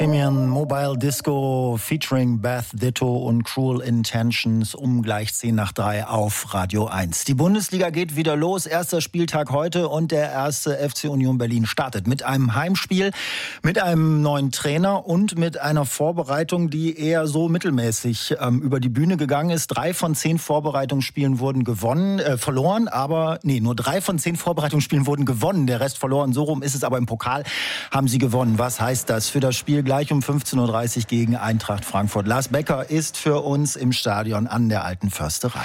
Bohemian Mobile Disco featuring Beth Ditto und Cruel Intentions um gleich 10 nach 3 auf Radio 1. Die Bundesliga geht wieder los. Erster Spieltag heute und der erste FC Union Berlin startet mit einem Heimspiel, mit einem neuen Trainer und mit einer Vorbereitung, die eher so mittelmäßig über die Bühne gegangen ist. 3 von 10 Vorbereitungsspielen wurden verloren, aber nur 3 von 10 Vorbereitungsspielen wurden gewonnen. Der Rest verloren. So rum ist es, aber im Pokal haben sie gewonnen. Was heißt das für das Spiel gleich um 15.30 Uhr gegen Eintracht Frankfurt? Lars Becker ist für uns im Stadion an der Alten Försterei.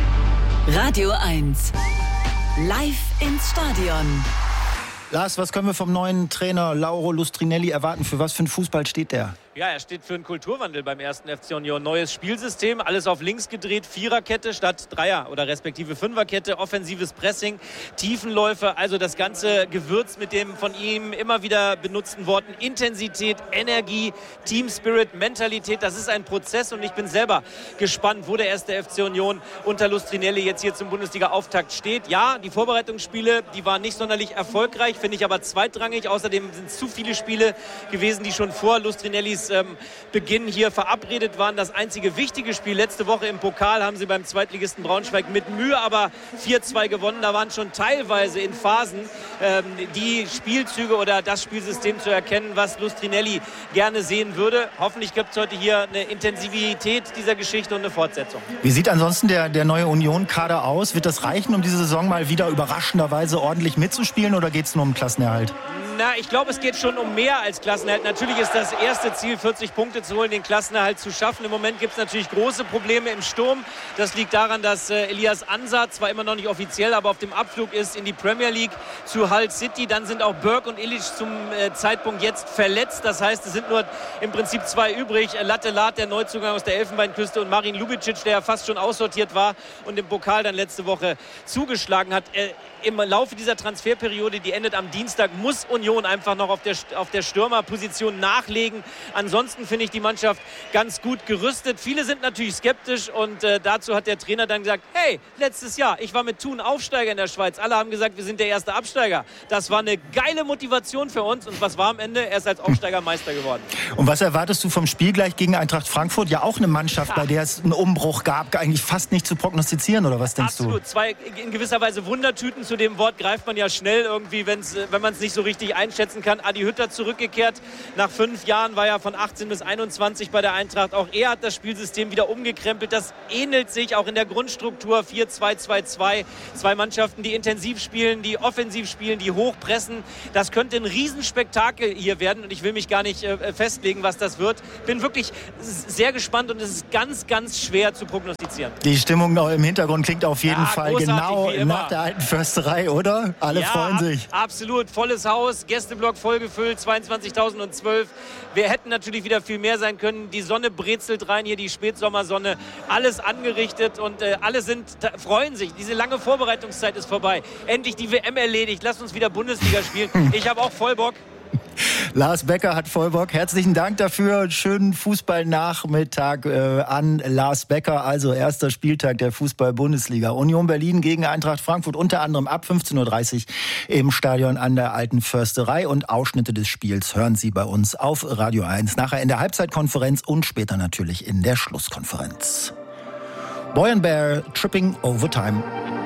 Radio 1, live ins Stadion. Lars, was können wir vom neuen Trainer Lauro Lustrinelli erwarten? Für was für einen Fußball steht der? Ja, er steht für einen Kulturwandel beim ersten FC Union. Neues Spielsystem, alles auf links gedreht, Viererkette statt Dreier- oder respektive Fünferkette, offensives Pressing, Tiefenläufe, also das ganze Gewürz mit dem von ihm immer wieder benutzten Worten Intensität, Energie, Team Spirit, Mentalität. Das ist ein Prozess und ich bin selber gespannt, wo der erste FC Union unter Lustrinelli jetzt hier zum Bundesliga-Auftakt steht. Ja, die Vorbereitungsspiele, die waren nicht sonderlich erfolgreich, finde ich aber zweitrangig. Außerdem sind es zu viele Spiele gewesen, die schon vor Lustrinellis Beginn hier verabredet waren. Das einzige wichtige Spiel letzte Woche im Pokal haben sie beim Zweitligisten Braunschweig mit Mühe aber 4-2 gewonnen. Da waren schon teilweise in Phasen die Spielzüge oder das Spielsystem zu erkennen, was Lustrinelli gerne sehen würde. Hoffentlich gibt es heute hier eine Intensivität dieser Geschichte und eine Fortsetzung. Wie sieht ansonsten der neue Union-Kader aus? Wird das reichen, um diese Saison mal wieder überraschenderweise ordentlich mitzuspielen, oder geht es nur um Klassenerhalt? Na, ich glaube, es geht schon um mehr als Klassenerhalt. Natürlich ist das erste Ziel, 40 Punkte zu holen, den Klassenerhalt zu schaffen. Im Moment gibt es natürlich große Probleme im Sturm. Das liegt daran, dass Elias Ansah zwar immer noch nicht offiziell, aber auf dem Abflug ist in die Premier League zu Hull City. Dann sind auch Burke und Illich zum Zeitpunkt jetzt verletzt. Das heißt, es sind nur im Prinzip 2 übrig. Latte Laat, der Neuzugang aus der Elfenbeinküste, und Marin Lubicic, der ja fast schon aussortiert war und im Pokal dann letzte Woche zugeschlagen hat. Im Laufe dieser Transferperiode, die endet am Dienstag, muss Union einfach noch auf der Stürmerposition nachlegen. Ansonsten finde ich die Mannschaft ganz gut gerüstet. Viele sind natürlich skeptisch und dazu hat der Trainer dann gesagt, hey, letztes Jahr, ich war mit Thun Aufsteiger in der Schweiz. Alle haben gesagt, wir sind der erste Absteiger. Das war eine geile Motivation für uns und was war am Ende? Er ist als Aufsteiger Meister geworden. Und was erwartest du vom Spiel gleich gegen Eintracht Frankfurt? Ja, auch eine Mannschaft, bei der es einen Umbruch gab, eigentlich fast nicht zu prognostizieren, oder was denkst du? Absolut, 2 in gewisser Weise Wundertüten. Zu dem Wort greift man ja schnell irgendwie, wenn man es nicht so richtig einschätzen kann. Adi Hütter zurückgekehrt. Nach 5 Jahren war er von 18 bis 21 bei der Eintracht. Auch er hat das Spielsystem wieder umgekrempelt. Das ähnelt sich auch in der Grundstruktur 4-2-2-2. 2 Mannschaften, die intensiv spielen, die offensiv spielen, die hochpressen. Das könnte ein Riesenspektakel hier werden und ich will mich gar nicht festlegen, was das wird. Bin wirklich sehr gespannt und es ist ganz, ganz schwer zu prognostizieren. Die Stimmung noch im Hintergrund klingt auf jeden Fall genau nach der Alten Försterei, oder? Alle freuen sich. Absolut. Volles Haus, Gästeblock voll gefüllt, 22.012. Wir hätten natürlich wieder viel mehr sein können. Die Sonne brezelt rein hier, die Spätsommersonne. Alles angerichtet und alle freuen sich. Diese lange Vorbereitungszeit ist vorbei. Endlich die WM erledigt. Lasst uns wieder Bundesliga spielen. Ich habe auch voll Bock. Lars Becker hat voll Bock. Herzlichen Dank dafür. Schönen Fußballnachmittag an Lars Becker. Also erster Spieltag der Fußball-Bundesliga. Union Berlin gegen Eintracht Frankfurt. Unter anderem ab 15.30 Uhr im Stadion an der Alten Försterei. Und Ausschnitte des Spiels hören Sie bei uns auf Radio 1. Nachher in der Halbzeitkonferenz und später natürlich in der Schlusskonferenz. Boy and Bear, Tripping Over Time.